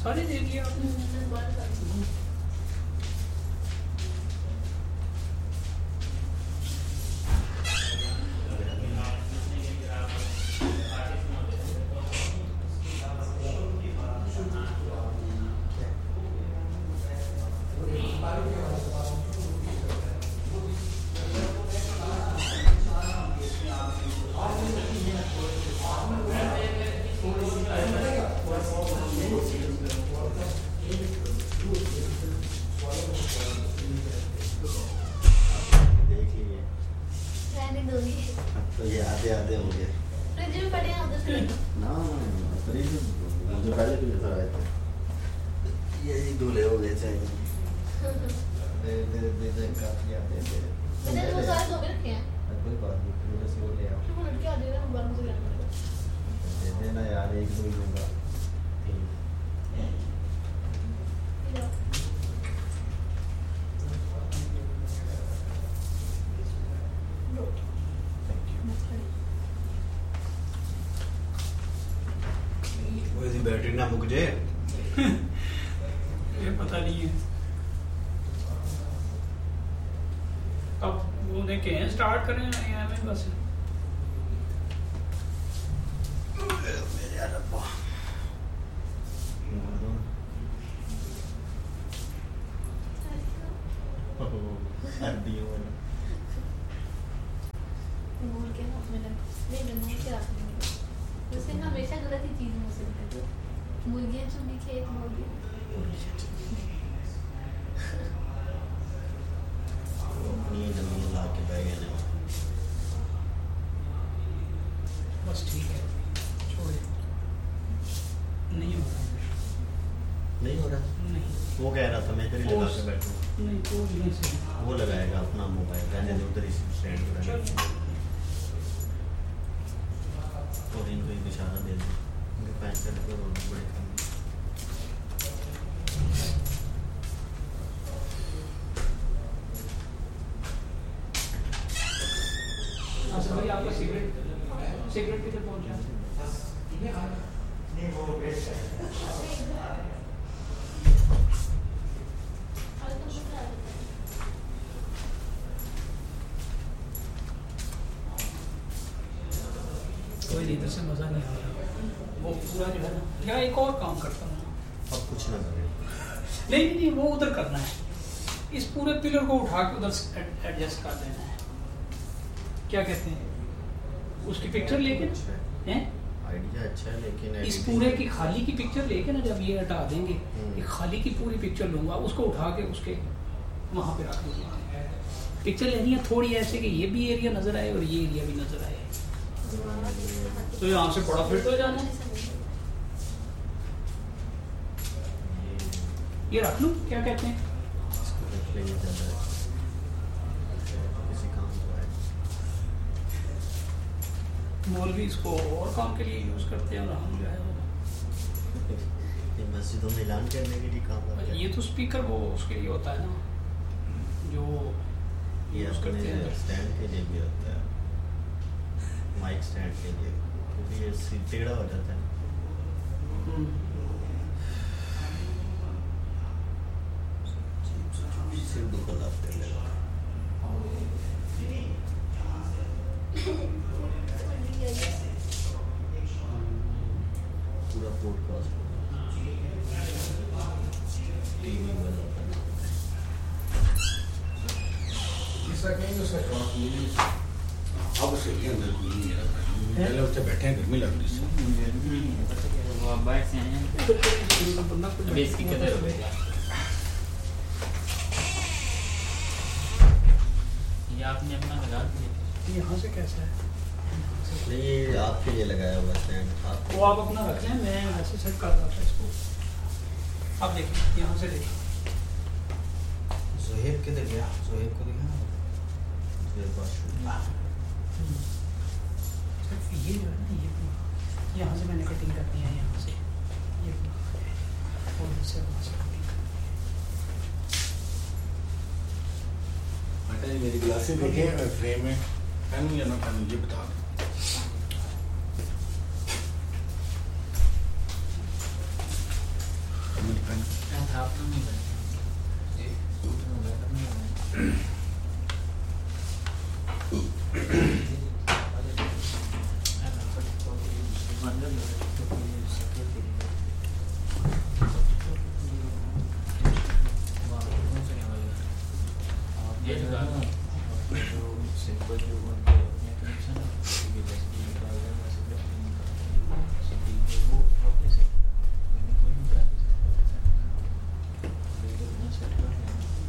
सारे दे दिया आपने। बैटरी ना मुक जाए ये पता नहीं है अब वो देखें स्टार्ट करें या मैं बस मेरे रब्बा हमेशा गलत ही चीज हो सकती है। मुर्गियाँ चुनी खेत मुर्गी बस ठीक है छोड़े नहीं हो रहा नहीं हो रहा नहीं वो कह रहा था मैं तेरी लगा के बैठूं नहीं तो नहीं सही वो लगाएगा अपना मोबाइल रहने दे उधर ही स्टैंड पे और इनको एक इशारा दे दो उनके पैंट से लगे और बड़े काम भाई आपका सिगरेट किधर पहुंचा कोई नहीं इधर से मजा नहीं आ रहा वो पूरा जो है ना या एक और काम करता हूँ अब कुछ ना करें नहीं वो उधर करना है इस पूरे पिलर को उठा के उधर एडजस्ट कर देना है क्या कहते हैं उसकी पिक्चर लेके हैं आइडिया अच्छा है लेकिन इस पूरे की खाली की पिक्चर लेके ना जब ये हटा देंगे ये खाली की पूरी पिक्चर लूंगा उसको उठा के उसके वहां पे रख दूंगा पिक्चर लेनी है थोड़ी ऐसे कि ये भी एरिया नजर आए और ये एरिया भी नजर आए तो यहाँ से बड़ा फिट हो जाना ये रख लूं क्या कहते हैं मौलवी इसको और काम के लिए यूज करते हैं और हम जो है ये मस्जिदों में ऐलान करने के लिए काम करते हैं ये तो स्पीकर वो उसके लिए होता है ना जो ये यूज करते हैं स्टैंड के लिए भी होता है माइक स्टैंड के लिए क्योंकि ये टेढ़ा हो जाता है सिर्फ दुख लगते हैं पूरा पॉडकास्ट टीवी बजाता है अब सही है अंदर कोई नहीं है पहले उससे बैठे हैं गर्मी लग रही है वो अब बैठ से हैं अभी इसकी कितने रुपए ये आपने अपना लगा दिया यहाँ से कैसा है नहीं ये आपके लिए लगाया हुआ स्टैंड आप वो आप अपना रख लें मैं वैसे सेट कर रहा था इसको आप देखिए यहाँ से देखिए ज़ोहेब किधर गया ज़ोहेब को देखा ज़ोहेब सिर्फ ये जो है ना ये यहाँ से मैंने कटिंग करनी है यहाँ से ये और इससे वहाँ से कटिंग करनी बेटा जी मेरी ग्लासेस देखे फ्रेम में पहनूं या ना पहनूं ये बता दो